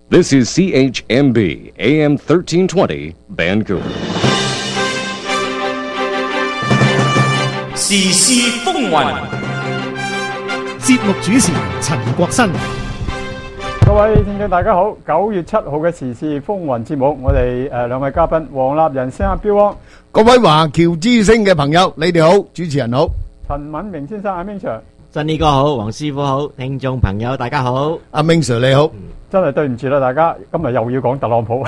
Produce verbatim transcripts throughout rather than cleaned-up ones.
This is C H M B A M thirteen twenty Vancouver. 時事風雲， 節目主持陳國新。 各位聽眾大家好，九月七號嘅時事風雲節目，我哋誒兩位嘉賓黃立仁先生標汪， 各位華僑之聲嘅朋友，你哋好，主持人好， 陳敏明先生阿 Ming Sir， 振呢哥好，黃師傅好，聽眾朋友大家好， 阿 Ming Sir 你好。 真係對唔住啦，大家今日又要講特朗普。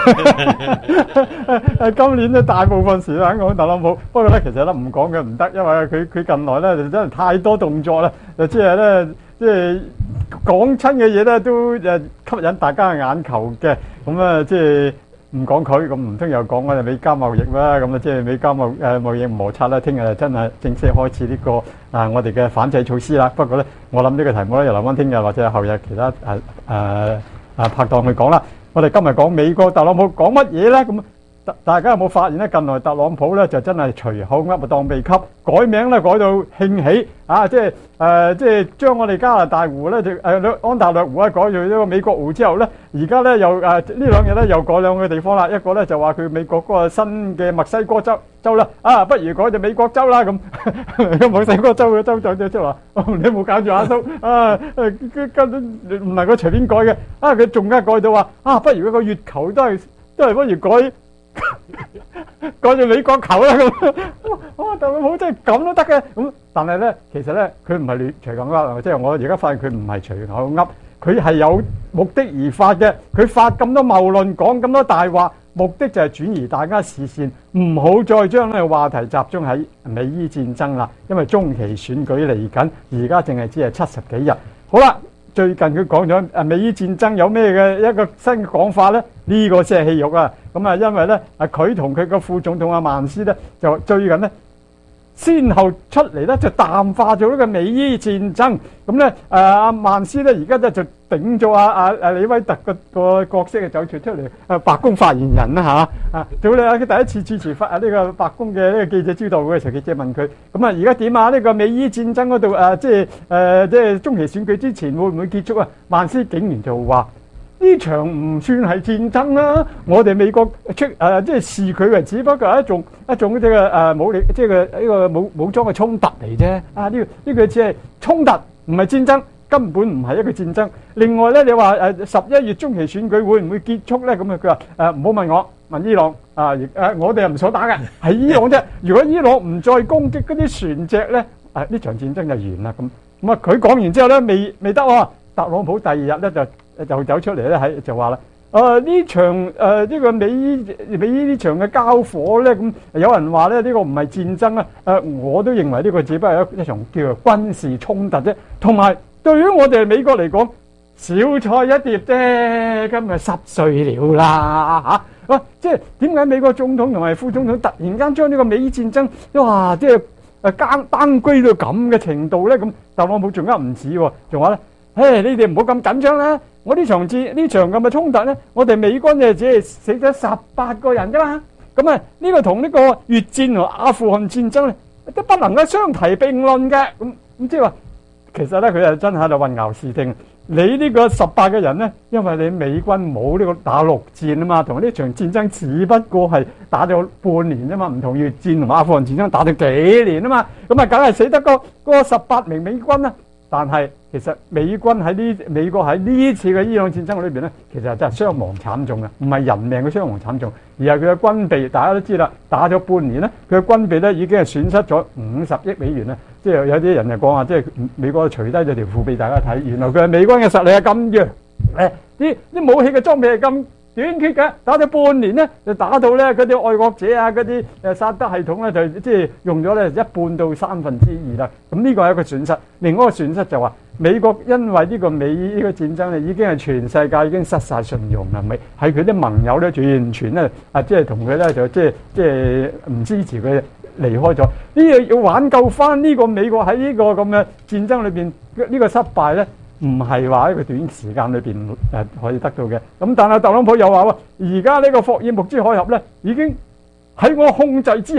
今年咧大部分時間講特朗普，不過咧其實咧唔講嘅唔得，因為佢佢近來咧就真係太多動作啦，就即係咧即係講親嘅嘢咧都誒吸引大家嘅眼球嘅，咁啊即係唔講佢，咁唔通又講我哋美加貿易啦，咁啊即係美加貿誒貿易摩擦啦，聽日真係正式開始呢個啊我哋嘅反制措施啦。不過咧，我諗呢個題目咧，又留翻聽日或者後日其他誒誒誒拍檔去講啦。我哋今日講美國特朗普講乜嘢咧？咁大大家有冇發現咧？近來特朗普咧就真係隨口噏當秘笈，改名咧改到興起啊！即係誒、呃、即係將我哋加拿大湖咧就誒安大略湖咧改做呢個美國湖之後咧，而家咧又誒、呃、呢兩日咧又改兩個地方啦。一個咧就話佢美國嗰個新嘅墨西哥州州啦，啊不如改做美國州啦咁。墨西哥州嘅州長就即係話：你冇搞住阿叔啊！誒跟唔能夠隨便改嘅。啊佢仲加改到話：啊不如嗰個月球都係都係不如改。改住美國球啦咁，哇！特朗普真係咁都得嘅咁，但係咧，其實咧，佢唔係亂隨咁噏，即係我而家發現佢唔係隨口噏，佢係有目的而發嘅。佢發咁多謬論，講咁多大話，目的就係轉移大家視線，唔好再將呢個話題集中喺美伊戰爭啦。因為中期選舉嚟緊，而家淨係只係七十幾日。好啦。最近佢講咗誒美伊戰爭有咩嘅一個新嘅講法咧？呢、這個先係戲肉啊！咁啊，因為咧啊，佢同佢個副總統阿曼斯咧，就最近咧先後出嚟咧，就淡化咗呢個美伊戰爭。咁咧誒阿曼斯咧，而家咧就頂咗阿阿阿李威特個個角色嘅走出出嚟誒白宮發言人啦嚇啊！到你啊，佢第一次主持發啊呢個白宮嘅呢個記者招待會嘅時候，記者問佢：咁啊而家點啊？呢、這個美伊戰爭嗰度誒，即係誒即係中期選舉之前會唔會結束啊？曼斯竟然就話：呢場唔算係戰爭啦，我哋美國出誒即係視佢為只不過係一種一種即係誒武力，即係呢個武武裝嘅衝突嚟啫。啊呢個呢個只係衝突，唔係戰爭。根本唔係一個戰爭。另外咧，你話誒十一月中期選舉會唔會結束咧？咁啊，佢話誒唔好問我，問伊朗啊！誒、呃、我哋又唔想打嘅，係伊朗啫。如果伊朗唔再攻擊嗰啲船隻咧，誒呢場戰爭就完啦。咁咁啊，佢講完之後咧，未未得喎。特朗普第二日咧就就走出嚟咧，喺就話啦：誒呢場誒呢、呃這個美伊美伊呢場嘅交火咧，咁有人話咧呢、這個唔係戰爭啊。誒、呃、我都認為呢個只不過係一一場叫做軍事衝突啫，同埋。對於我哋美國嚟講，小菜一碟啫，今日濕碎了啦嚇！啊，即係點解美國總統同埋副總統突然間將呢個美伊戰爭，哇，即係誒單單歸到咁嘅程度咧？咁特朗普仲加唔止喎，仲話咧，唉，你哋唔好咁緊張啦！我呢場戰呢場咁嘅衝突咧，我哋美軍就只係死咗十八個人啫嘛。咁啊，呢個同呢個越戰同阿富汗戰爭咧，都不能夠相提並論嘅。咁咁即係話。其實咧，佢係真喺度混淆視聽。你呢個十八個人咧，因為你美軍冇呢個打陸戰啊嘛，同呢場戰爭只不過係打咗半年啫嘛，唔同越戰同阿富汗戰爭打咗幾年啊嘛，咁啊梗係死得嗰嗰十八名美軍啦。但係其實美軍喺呢美國喺呢次嘅伊朗戰爭裏邊咧，其實真係傷亡慘重嘅，唔係人命嘅傷亡慘重，而係佢嘅軍備。大家都知啦，打咗半年咧，佢嘅軍備咧已經係損失咗五十億美元啦。即係有啲人就講話，即係美國除低咗條褲俾大家睇，原來佢係美軍嘅實力係咁弱，誒啲啲武器嘅裝備係咁短缺嘅，打咗半年咧就打到咧嗰啲愛國者啊，嗰啲誒薩德系統咧就即係用咗咧一半到三分之二啦。咁呢個係一個損失，另外一個損失就話美國因為呢個美呢個戰爭咧已經係全世界已經失晒信用啦，咪係佢啲盟友咧完全咧啊即係同佢咧就即係即係唔支持佢。離開咗呢個要挽救翻呢個美國喺呢個咁嘅戰爭裏邊呢個失敗咧，唔係話一個短時間裏邊誒可以得到嘅。咁但係特朗普又話喎，而家呢個霍爾木茲海峽咧已經喺我控制之下，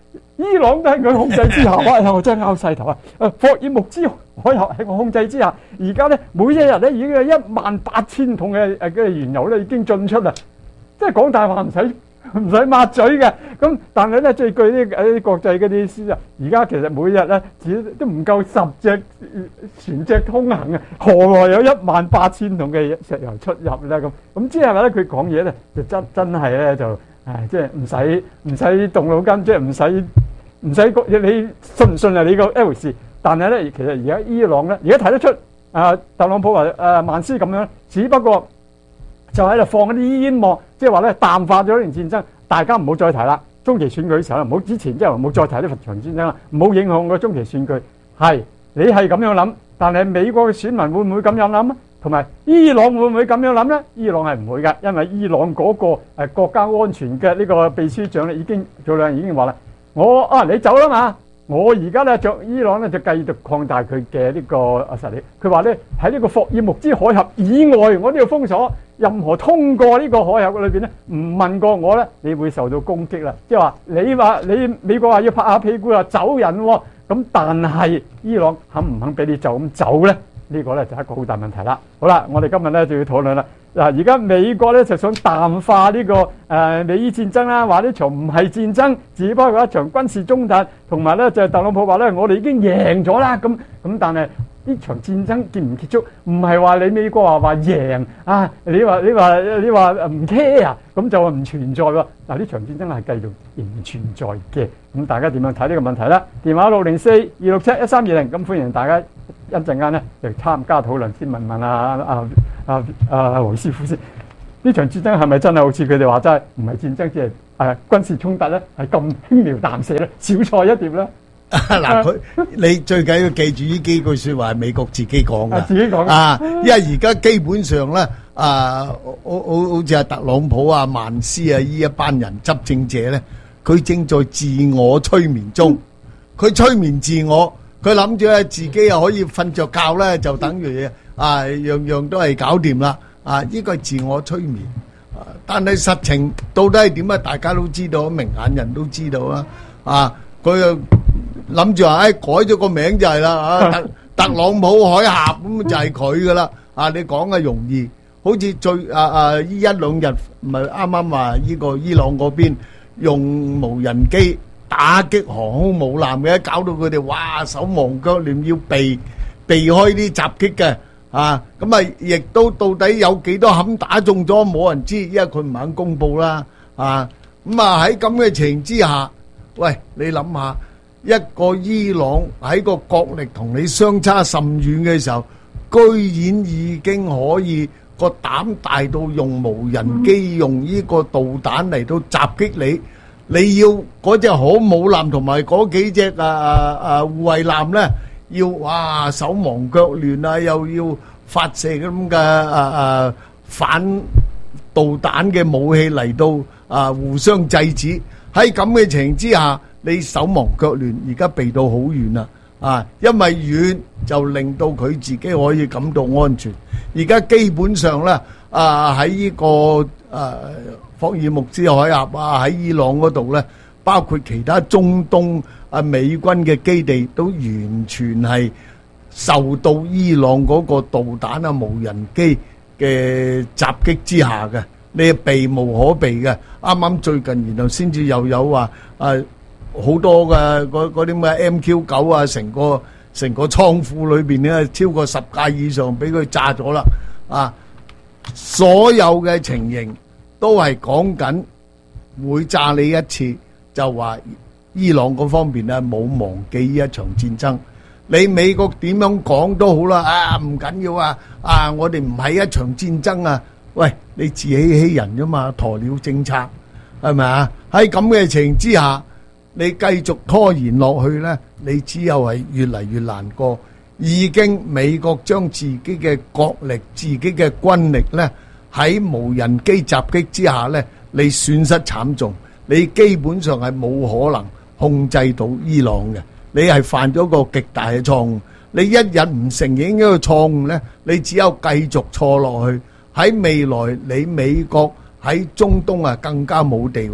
伊朗都喺佢控制之下，哇！我真係拗晒頭啊！誒，霍爾木茲海峽喺我控制之下，而家咧每一日咧已經有一萬八千桶嘅誒嘅原油咧已經進出啦，即係講大話唔使。唔使抹嘴嘅，咁但係咧最據啲誒國際嗰啲師啊，而家其實每日咧只都唔夠十隻船隻通行啊，何來有一萬八千桶嘅石油出入咧？咁咁之後咧佢講嘢咧就真真係咧就誒即係唔使唔使動腦筋，即係唔使唔使你信唔信係你個一回事。但係咧其實而家伊朗咧而家睇得出啊，特朗普話誒曼斯咁樣，只不過。就喺度放嗰啲煙幕，即係話咧淡化咗呢場戰爭，大家唔好再提啦。中期選舉嘅時候唔好之前即係唔好再提呢場戰爭啦，唔好影響個中期選舉。係你係咁樣諗，但係美國嘅選民會唔會咁樣諗啊？同埋伊朗會唔會咁樣諗咧？伊朗係唔會㗎，因為伊朗嗰個誒國家安全嘅呢個秘書長咧已經早兩日已經話啦，我啊你走啦嘛。我而家咧就伊朗咧就繼續擴大佢嘅呢個啊實力。佢話咧喺呢個霍爾木茲海峽以外，我都要封鎖任何通過呢個海峽裏邊咧，唔問過我咧，你會受到攻擊啦。即係話你話你美國話要拍下屁股啊走人喎、哦，咁但係伊朗肯唔肯俾你就咁走咧？呢、這個咧就係一個好大問題啦。好啦，我哋今日咧就要討論啦。嗱，而家美國咧就想淡化呢、這個誒、呃、美伊戰爭啦，話呢場唔係戰爭，只不過一場軍事衝突，同埋咧就係、特朗普話咧，我哋已經贏咗啦。咁咁，但係呢場戰爭結唔結束，唔係話你美國話話贏啊，你話你話你話唔 care 啊，咁就唔存在喎。嗱，呢場戰爭係繼續仍然存在嘅。咁大家點樣睇呢個問題咧？電話六零四二六七一三二零，咁歡迎大家一陣間咧嚟參加討論，先問問啊啊啊啊黃師傅先。呢場戰爭係咪真係好似佢哋話齋唔係戰爭，只係誒軍事衝突咧？係咁輕描淡寫咧，小菜一碟咧？ 嗱，佢你最緊要記住呢幾句説話係美國自己講嘅， 自己講啊，因為而家基本上咧，啊，好好好似阿特朗普啊、曼斯啊呢一班人執政者咧，佢正在自我催眠中，佢催眠自我，佢諗住咧自己又可以瞓著覺咧，就等於啊樣樣都係搞掂啦，啊，呢個係自我催眠，啊，但係實情到底係點啊？大家都知道，明眼人都知道啦，啊，佢又諗住話，誒改咗個名就係啦，啊特特朗普海峽咁就係佢噶啦，啊你講嘅容易，好似最啊啊呢一兩日唔係啱啱話呢個伊朗嗰邊用無人機打擊航空母艦嘅，搞到佢哋哇手忙腳亂要避避開啲襲擊嘅，啊咁啊亦都到底有幾多冚打中咗冇人知，因為佢唔肯公佈啦，啊咁啊喺咁嘅情形之下，喂你諗下。一個伊朗喺個國力同你相差甚遠嘅時候，居然已經可以個膽大到用無人機、用呢個導彈嚟到襲擊你。你要嗰隻航母艦同埋嗰幾隻啊啊啊護衛艦咧，要哇手忙腳亂啊，又要發射咁嘅啊啊反導彈嘅武器嚟到啊互相制止。喺咁嘅情形之下，你手忙腳亂，而家避到好遠啦，啊！因為遠就令到佢自己可以感到安全。而家基本上咧，啊喺呢個誒霍爾木茲海峽啊，喺伊朗嗰度咧，包括其他中東啊美軍嘅基地，都完全係受到伊朗嗰個導彈啊無人機嘅襲擊之下嘅，你係避無可避嘅。啱啱最近，然後先至又有話誒。好多嘅嗰嗰啲咩 M Q 九啊，成個成個倉庫裏邊咧，超過十架以上俾佢炸咗啦！啊，所有嘅情形都係講緊會炸你一次，就話伊朗嗰方面咧冇忘記呢一場戰爭。你美國點樣講都好啦，啊唔緊要啊，啊我哋唔係一場戰爭啊！喂，你自欺欺人啫嘛，鴕鳥政策係咪啊？喺咁嘅情形之下。你繼續拖延落去呢，你只有係越嚟越難過。已經美國將自己嘅國力、自己嘅軍力呢，喺無人機襲擊之下呢，你損失慘重。你基本上係冇可能控制到伊朗嘅，你係犯咗個極大嘅錯誤。你一日唔承認呢個錯誤呢，你只有繼續錯落去。喺未來，你美國喺中東啊更加冇地位。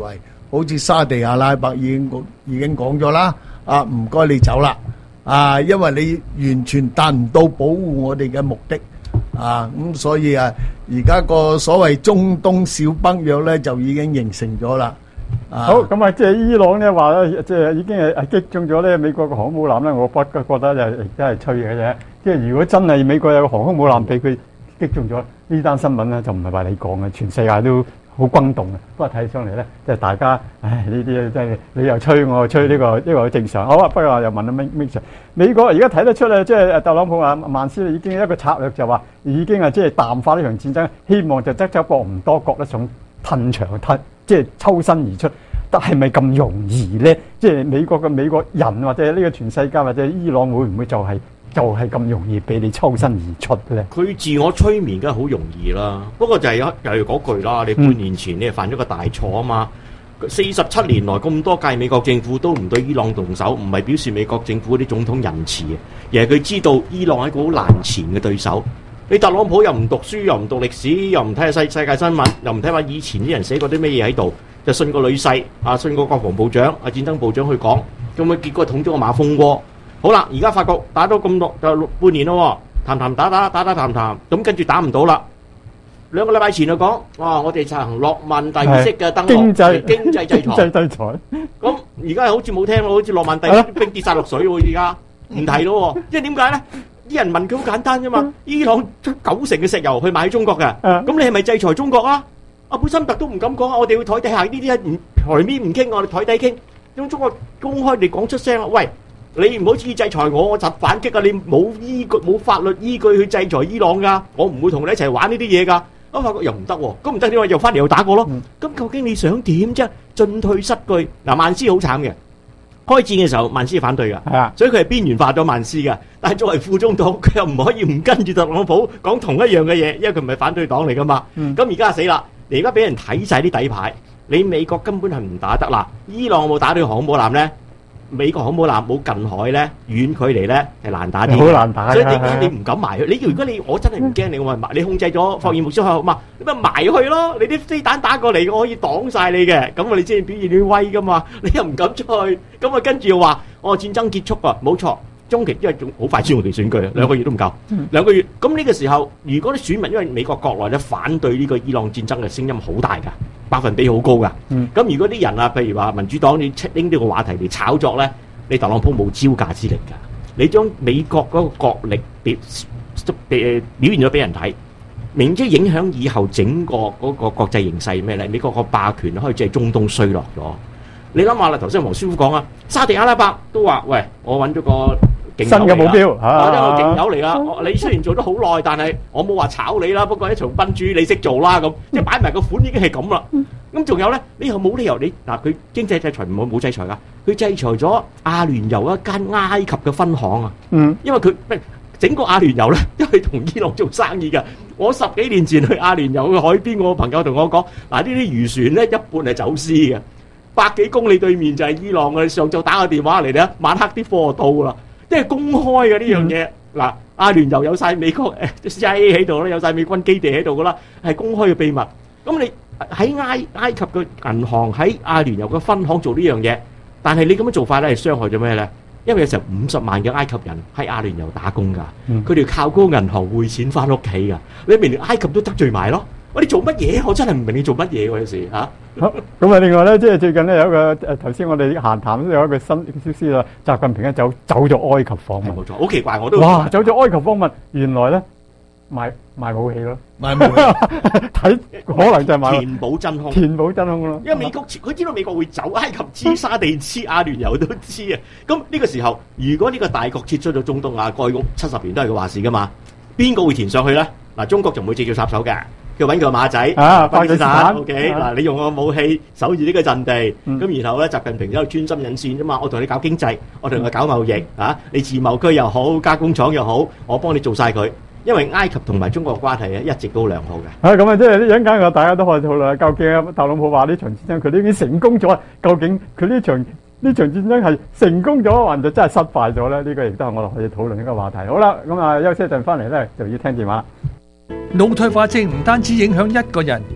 好似沙地阿拉伯已經講已經講咗啦，啊唔該你走啦，啊因為你完全達唔到保護我哋嘅目的，啊咁所以啊而家個所謂中東小北約咧就已經形成咗啦。 好咁啊，即係伊朗咧話咧，即係已經係係擊中咗咧美國嘅航空母艦咧，我不覺得就真係吹嘅啫。即係如果真係美國有個航空母艦俾佢擊中咗，呢單新聞咧就唔係話你講嘅，全世界都好轟動嘅。不過睇上嚟咧，即係大家唉呢啲真係你又吹我又吹，呢個呢個好正常。好啊，不過又問阿 Ming Sir，美國而家睇得出咧，即係特朗普啊萬斯已經一個策略就話已經係即係淡化呢場戰爭，希望就側側膊唔多覺得想褪場褪。即係抽身而出，但係咪咁容易咧？即係美國嘅美國人或者呢個全世界或者伊朗會唔會就係、是、就係、是、咁容易俾你抽身而出咧？ 佢自我催眠梗係好容易啦，不過就係又係嗰句啦，你半年前你係犯咗個大錯啊嘛！四十七年來咁多屆美國政府都唔對伊朗動手，唔係表示美國政府啲總統仁慈嘅，而係佢知道伊朗係一個好難纏嘅對手。你特朗普又唔讀書，又唔讀歷史，又唔睇下世世界新聞，又唔睇下以前啲人寫過啲咩嘢喺度，就信個女婿啊，信個國防部長啊，戰爭部長去講，咁啊結果捅咗個馬蜂窩。好啦，而家發覺打咗咁耐就半年咯，談談打打打打談談，咁跟住打唔到啦。兩個禮拜前就講，哇！我哋實行諾曼第二式嘅登陸經濟經濟制裁， 經濟制裁。 咁而家好似冇聽咯，好似諾曼第啲兵跌晒落水喎，而家唔提咯，因為點解咧？啲人問佢好簡單啫嘛，伊朗出九成嘅石油去買喺中國嘅，咁你係咪制裁中國啊？阿布森特都唔敢講啊，我哋會台底下呢啲唔台面唔傾，我哋台底傾，用中國公開地講出聲啦，喂，你唔好旨意制裁我，我就反擊啊！你冇依據冇法律依據去制裁伊朗噶，我唔會同你一齊玩呢啲嘢噶。我發覺又唔得喎，咁唔得點啊？又翻嚟又打過咯，咁究竟你想點啫？進退失據，嗱，曼斯好慘嘅。開戰嘅時候，曼斯反對噶， 係啊， 所以佢係邊緣化咗曼斯噶。但係作為副總統，佢又唔可以唔跟住特朗普講同一樣嘅嘢，因為佢唔係反對黨嚟噶嘛。咁而家死啦，你而家俾人睇晒啲底牌，你美國根本係唔打得啦。伊朗有冇打到航母艦咧？美國航母艦冇近海咧，遠距離咧係難打啲， 好難打。 所以點解你唔敢埋去？你如果你我真係唔驚你，我咪埋。你控制咗霍爾木茲海峽嘛，你咪埋去咯。你啲飛彈打過嚟，我可以擋晒你嘅。咁我哋先表現啲威噶嘛。你又唔敢出去，咁啊跟住又話哦戰爭結束啊，冇錯。中期因為仲好快先中期選舉啊，兩個月都唔夠，兩個月。咁呢個時候，如果啲選民因為美國國內咧反對呢個伊朗戰爭嘅聲音好大噶，百分比好高噶。咁如果啲人啊，譬如話民主黨你拎呢個話題嚟炒作咧，你特朗普冇招架之力噶。你將美國嗰個國力表誒表現咗俾人睇，明知影響以後整個嗰個國際形勢咩咧？美國個霸權開始喺中東衰落咗。你諗下啦，頭先黃師傅講啊，沙地阿拉伯都話：喂，我揾咗個新嘅目標， 我揾個勁友嚟啦。你雖然做得好耐，但係我冇話炒你啦。不過一場賓主你識做啦，咁即係擺埋個款已經係咁啦。咁仲有咧，你又冇理由你嗱佢經濟制裁唔冇冇制裁噶，佢制裁咗阿聯酋一間埃及嘅分行啊。嗯，因為佢整個阿聯酋咧，因為同伊朗做生意㗎。我十幾年前去阿聯酋嘅海邊，我個朋友同我講：嗱，呢啲漁船咧一半係走私嘅。百幾公里對面就係伊朗嘅，上晝打個電話嚟咧，晚黑啲貨到啦，即係公開嘅呢樣嘢。嗱，阿聯酋有晒美國誒 C I A 喺度啦，有晒美軍基地喺度噶啦，係公開嘅秘密。咁你喺埃埃及嘅銀行喺阿聯酋嘅分行做呢樣嘢，但係你咁樣做法咧係傷害咗咩咧？因為有成五十萬嘅埃及人喺阿聯酋打工㗎，佢哋靠嗰個銀行匯錢翻屋企㗎，你明連埃及都得罪埋咯。我哋做乜嘢？我真係唔明你做乜嘢喎！有時嚇。 好咁啊！另外咧，即係最近咧有一個誒頭先我哋閒談都有一個新消息啦，習近平咧走走咗埃及訪問， 冇錯，好奇怪我都哇！走咗埃及訪問，原來咧賣賣武器咯， 賣武器睇可能就係賣填補真空， 填補真空咯。 因為美國佢知道美國會走，埃及知沙地知阿聯酋都知啊。咁呢個時候，如果呢個大國撤出咗中東啊，過去七十年都係佢話事噶嘛，邊個會填上去咧？嗱，中國就唔會直接插手嘅。佢揾個馬仔啊， 巴基斯坦 ，OK 嗱、 啊， 你用個武器守住呢個陣地，咁、 嗯、 然後咧，習近平喺度專心引線啫嘛。我同你搞經濟，我同你搞貿易啊，你自貿區又好，加工廠又好，我幫你做晒佢。因為埃及同埋中國嘅關係咧，一直都良好嘅。 啊，咁啊，即係呢陣間我大家都可以討論，究竟特朗普話呢場戰爭佢都已經成功咗，究竟佢呢場呢場戰爭係成功咗，還是真係失敗咗咧？呢、這個亦都係我哋可以討論一個話題。好啦，咁啊，休息一陣翻嚟咧，就要聽電話。 腦退化症唔單止影響一個人，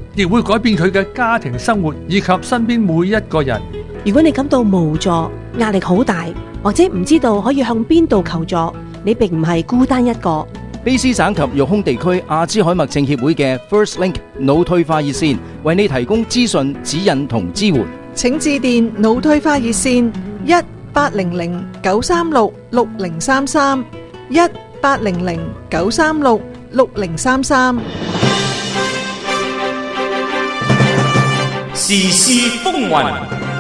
亦會改變佢嘅家庭生活以及身邊每一個人。 如果你感到無助、壓力好大，或者唔知道可以向邊度求助，你並唔係孤單一個。 卑詩省及育空地區阿茲海默症協會嘅 First Link 腦退化熱線為你提供資訊、指引同支援。 請致電腦退化熱線一八零零九三六六零三三一八零零九三六六零三三。 時事風雲，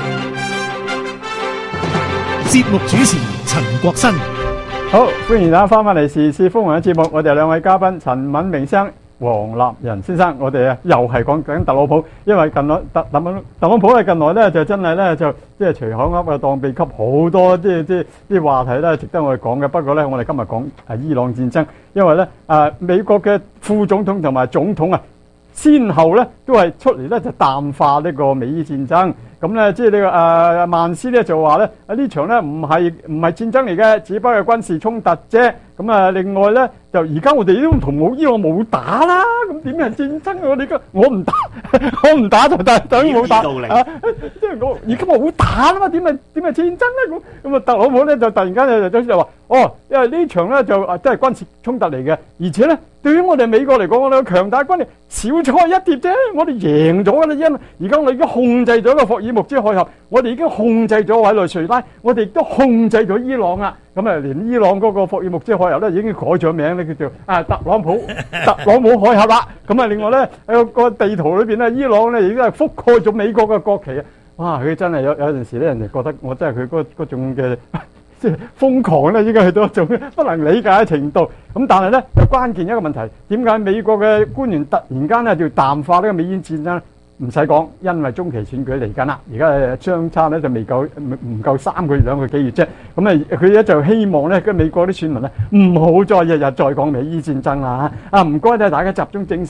節目主持陳國新。 好，歡迎大家翻返嚟時事風雲嘅節目，我哋兩位嘉賓陳敏明生、黃立仁先生，我哋啊又係講緊特朗普，因為近來特特朗特朗普咧近來咧就真係咧就即係隨口噏啊當秘笈，好多即係即係啲話題咧值得我哋講嘅。不過咧我哋今日講係伊朗戰爭，因為咧啊美國嘅副總統同埋總統啊先後咧都係出嚟咧就淡化呢個美伊戰爭。咁咧，即係呢個誒曼斯咧就話咧，啊呢場咧唔係唔係戰爭嚟嘅，只不過係軍事衝突啫。咁啊，另外咧就而家我哋都同冇伊朗冇打啦，咁點係戰爭？我哋而家我唔打，我唔打就等等於冇打啊！即係我而家冇打啦嘛，點係點係戰爭咧？咁咁啊，特朗普咧就突然間就就就話，哦，因為呢場咧就啊真係軍事衝突嚟嘅，而且咧對於我哋美國嚟講，我哋有強大軍力，小菜一碟啫，我哋贏咗㗎啦，因為而家我哋已經控制咗個霍爾木茲海峽，我哋已經控制咗委內瑞拉，我哋亦都控制咗伊朗啦。咁啊，連伊朗嗰個霍爾木茲海峽咧已經改咗名咧，叫做啊特朗普特朗普海峽啦。咁啊，另外咧喺個地圖裏邊咧，伊朗咧已經係覆蓋咗美國嘅國旗啊！哇，佢真係有有陣時咧，人哋覺得我真係佢嗰嗰種嘅即係瘋狂咧，已經去到一種不能理解嘅程度。咁但係咧，就關鍵一個問題，點解美國嘅官員突然間咧就淡化呢個美伊戰爭？唔使講，因為中期選舉嚟緊啦，而家相差咧就未夠唔夠三個月兩個幾月啫。咁啊，佢咧就希望咧，跟美國啲選民咧唔好再日日再講美伊戰爭啦。啊，唔該咧，大家集中精神。